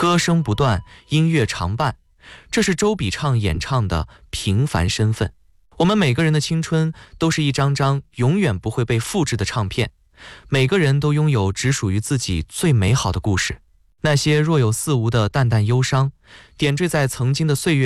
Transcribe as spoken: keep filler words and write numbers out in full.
歌声不断，音乐常伴，这是周笔畅演唱的平凡身份。我们每个人的青春都是一张张永远不会被复制的唱片，每个人都拥有只属于自己最美好的故事。那些若有似无的淡淡忧伤，点缀在曾经的岁月